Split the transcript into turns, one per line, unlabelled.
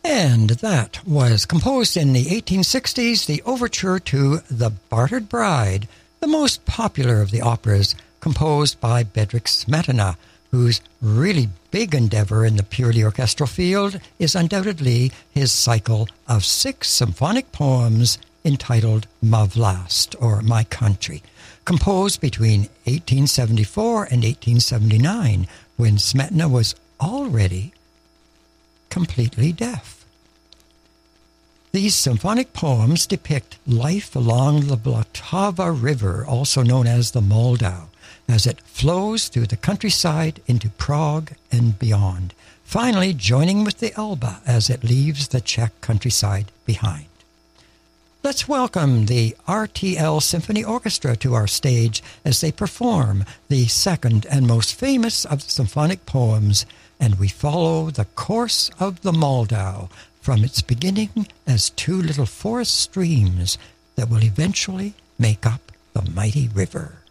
And that was composed in the 1860s, the overture to The Bartered Bride, the most popular of the operas, composed by Bedřich Smetana, whose really big endeavor in the purely orchestral field is undoubtedly his cycle of 6 symphonic poems entitled Ma Vlast, or My Country, composed between 1874 and 1879, when Smetana was already completely deaf. These symphonic poems depict life along the Vltava River, also known as the Moldau, as it flows through the countryside into Prague and beyond, finally joining with the Elbe as it leaves the Czech countryside behind. Let's welcome the RTL Symphony Orchestra to our stage as they perform the second and most famous of the symphonic poems, and we follow the course of the Moldau from its beginning as 2 little forest streams that will eventually make up the mighty river.